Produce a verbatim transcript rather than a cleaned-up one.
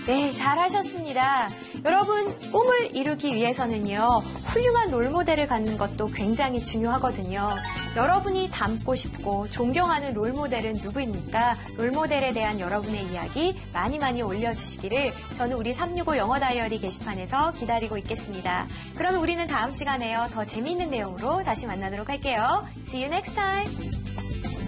네, 잘하셨습니다. 여러분, 꿈을 이루기 위해서는요, 훌륭한 롤모델을 갖는 것도 굉장히 중요하거든요. 여러분이 닮고 싶고 존경하는 롤모델은 누구입니까? 롤모델에 대한 여러분의 이야기 많이 많이 올려주시기를 저는 우리 삼육오 영어 다이어리 게시판에서 기다리고 있겠습니다. 그러면 우리는 다음 시간에요, 더 재미있는 내용으로 다시 만나도록 할게요. See you next time!